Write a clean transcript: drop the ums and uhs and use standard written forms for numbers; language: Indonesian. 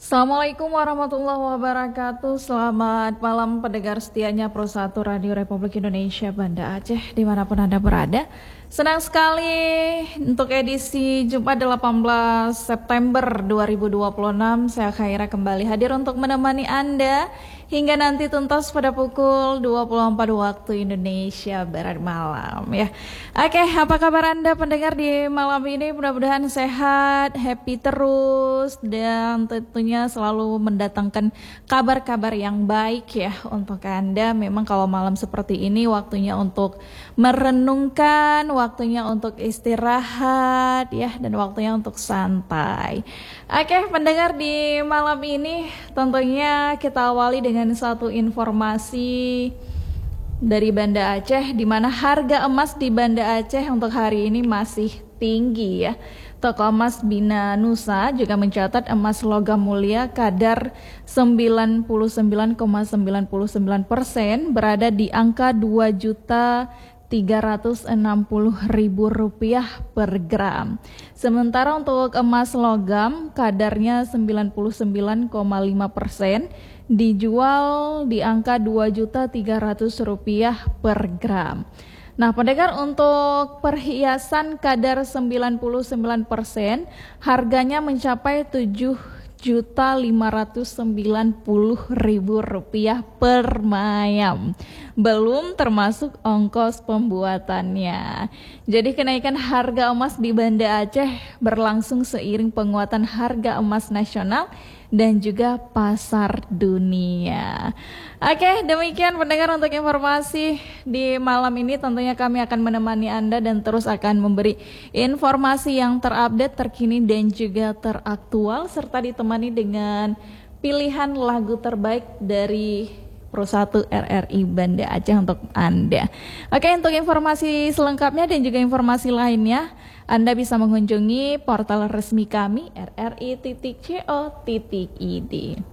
Assalamualaikum warahmatullahi wabarakatuh. Selamat malam pendengar setianya Pro 1 Radio Republik Indonesia Banda Aceh dimanapun Anda berada. Senang sekali untuk edisi Jumat 18 September 2026 saya Khaira kembali hadir untuk menemani Anda hingga nanti tuntas pada pukul 24 waktu Indonesia Barat malam ya. Oke, apa kabar Anda pendengar di malam ini? Mudah-mudahan sehat, happy terus dan tentunya selalu mendatangkan kabar-kabar yang baik ya untuk Anda. Memang kalau malam seperti ini waktunya untuk merenungkan, waktunya untuk istirahat ya, dan waktunya untuk santai. Oke, pendengar di malam ini tentunya kita awali dengan satu informasi dari Banda Aceh, di mana harga emas di Banda Aceh untuk hari ini masih tinggi ya. Toko emas Bina Nusa juga mencatat emas logam mulia kadar 99,99% berada di angka Rp2.360.000 per gram. Sementara untuk emas logam kadarnya 99,5% dijual di angka Rp2.300.000 per gram. Nah, pendengar, untuk perhiasan kadar 99% harganya mencapai Rp7.590.000 per mayam. Belum termasuk ongkos pembuatannya. Jadi kenaikan harga emas di Banda Aceh berlangsung seiring penguatan harga emas nasional dan juga pasar dunia. Oke, demikian pendengar untuk informasi di malam ini. Tentunya kami akan menemani Anda dan terus akan memberi informasi yang terupdate, terkini dan juga teraktual, serta ditemani dengan pilihan lagu terbaik dari Pro 1 RRI Banda Aceh untuk Anda. Oke, untuk informasi selengkapnya dan juga informasi lainnya, Anda bisa mengunjungi portal resmi kami rri.co.id.